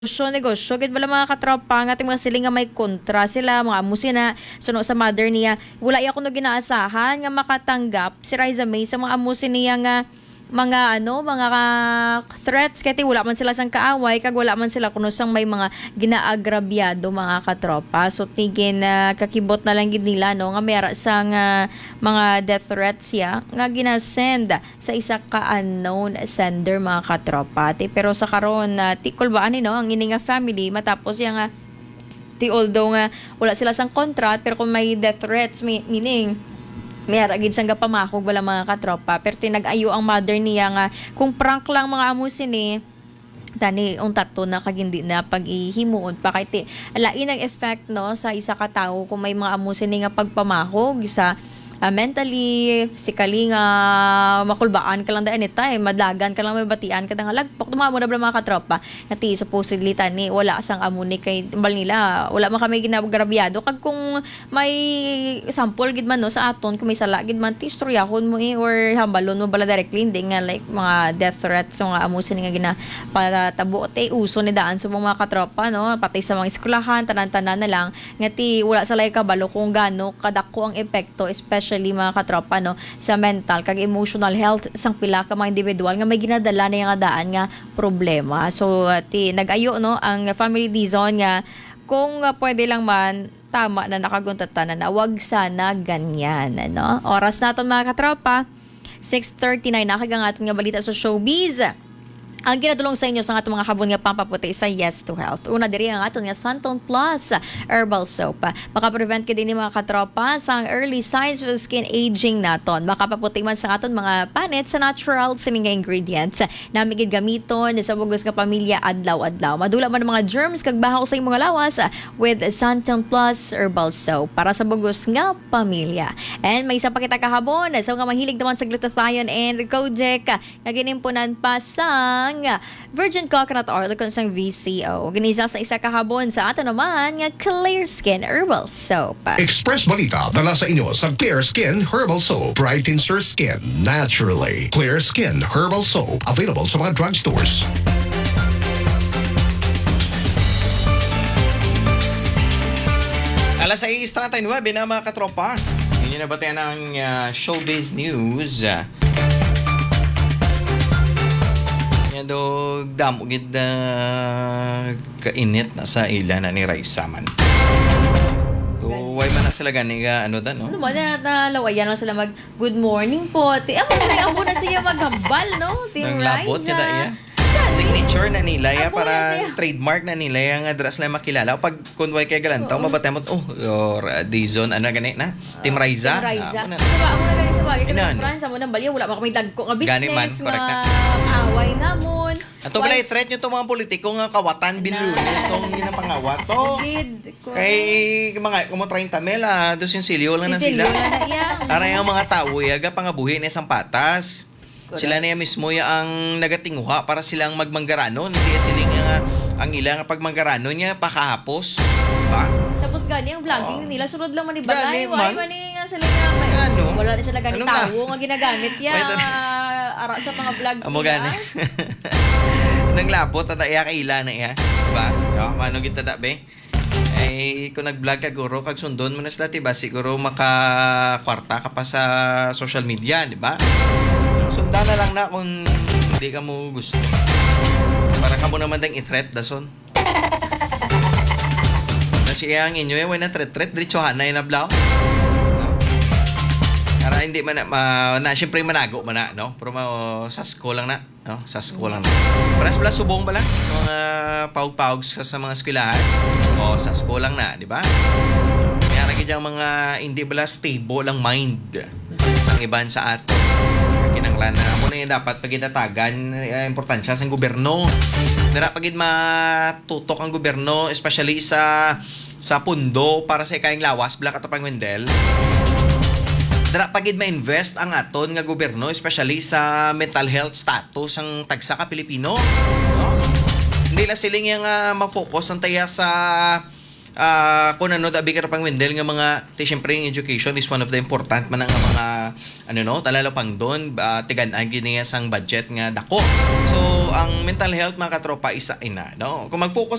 negosyo gid bala mga katropa nga ating mga siling nga may kontra sila mga amusin na suno sa mother niya wala iya kuno ginaasahan nga makatanggap si Riza May sa mga amusin niya nga mga threats kaya wala man sila sang kaaway kag wala man sila kuno sang may mga ginaagrabyado mga katropa so tigin na kakibot na lang gid nila no nga mera sang mga death threats ya nga ginasend sa isa ka unknown sender mga katropa pero sa karon ti kulbaan no ang ini nga family matapos yang nga ti although nga wala sila sang contract pero kung may death threats meaning may gid sang gapamakog wala mga katropa pero tinag-ayo ang mother niya nga kung prank lang mga amusin ni tani untat to na kagindi na pag-ihimuon pa kay ti lain ang effect no sa isa ka tawo kung may mga amusin ni nga pagpamakog sa mentally, physically nga makulbaan ka lang da anytime, madlagan ka lang may batian ka nga lagpok tumamo na mga katropa ngati supposedly tani wala sang amuni kay bal nila wala man kami ginagrabyado kag kung may sample gid man no sa aton kung may sala gid man ti istoryahon mo or hambalon mo bala directly hindi nga like mga death threats so nga amusin nga gina para tabo te uso ni daan sa mga katropa no pati sa mga eskwelahan tanan-tanan na lang ngati wala sa lay kabalo kung gaano kadako ang epekto especially mga katropa no sa mental kag emotional health sang pila ka mga individual nga may ginadala na nga daan nga problema so ti nag-ayo no ang family dizon nga kung pwede lang man tama na nakaguntatan na wag sana ganyan no oras naton mga katropa 6:39 na kagang aton nga balita sa showbiz. Ang ginadulong sa inyo sa atong mga habon nga pampaputi sa Yes to Health. Una diri ang aton nga Santon Plus Herbal Soap. Makaprevent ka din ni mga katropa sa early signs of skin aging naton. Makapaputi man sa aton mga panit sa natural sining ingredients. Namigid gamiton sa bugos nga pamilya adlaw-adlaw. Madula man ang mga germs kag bahaw sa imong lawas with Santon Plus Herbal Soap para sa bugos nga pamilya. And may isa pa kita kahabon sa mga mahilig naman sa glutathione and Kojic nga ginimpunan pa sa virgin coconut oil kung sang VCO. Ginisa sa isa kahabon sa ato naman nga Clear Skin Herbal Soap. Express Balita dala sa inyo sa Clear Skin Herbal Soap. Brightens your skin naturally. Clear Skin Herbal Soap. Available sa mga drugstores. Alas 6:39 na mga katropa. Yun yung nabatayan ng showbiz news. Yan do damo gid kainit na sa ila na ni Raisa man. So, why man na sila gani nga ano da no? Ano mo na lawayan lang sila mag good morning po. Ti amo na siya maghambal no. Ti Ang labot Riza. kada iya. Signature na nila ya Abo na para siya. trademark na nila yang address na makilala. Pag kunway kay galantaw mabatay mo or Dizon ano gani na? Team Raisa. Team Riza. Amo na. Diba, amo na gani sa bagay. Kasi Inano? France, amo nang balya. Wala pa kami dagko nga Gani man, business correct nga na. away namon. Ato pala i-threat nyo itong mga politiko nga kawatan bilunes itong ginapangawat to. Gid. Kay mga kumo 30 mil dos yung silyo lang na sila. Sicilio na iya. Para yung mga tao yaga pangabuhi na isang patas. Correct. Sila na mismo ya ang nagatinguha para silang magmanggarano. Hindi siling nga ang ilang pagmanggarano niya pakahapos. Ba? Tapos gani ang vlogging nila sunod lang man ni balay. Gani Why man. man nga sila nga may Ano? wala na sila gani Ano nga? tawo nga ginagamit ya. Wait, Ara sa mga vlogs Amo gani. Nang lapot tata iya kay ila na iya. Diba? Yo, mano kita da be? Ay kung nag-vlog ka guro kag sundon mo na sila tiba siguro maka-kwarta ka pa sa social media, di ba? Sundan na lang na kung hindi ka mo gusto. Para ka mo naman dang i-threat dason. Kasi ang inyo eh, wala na threat diretsohan na inablaw. No? Para hindi man na syempre manago man na, no? Pero sasko lang na, no? Sasko lang na. Paras pala subong pala sa mga paug-paug sa mga eskwelahan. O sasko lang na, di ba? Kaya nakikita ang mga hindi pala stable ang mind sa iban sa ato. Kinanglan na mo na yung dapat pagitatagan importansya sa gobyerno. Dara pagid matutok ang gobyerno especially sa pundo para sa ikayang lawas bala kato pang Wendel. Dara pagid ma-invest ang aton nga gobyerno especially sa mental health status ang tagsa ka Pilipino. No? Hindi la siling yang ma-focus ang taya kung ano dabi ka pang windel nga mga syempre yung education is one of the important man nga mga talalo pang doon tigan-an gini sang budget nga dako. So ang mental health mga katropa isa ina, no? Kung mag-focus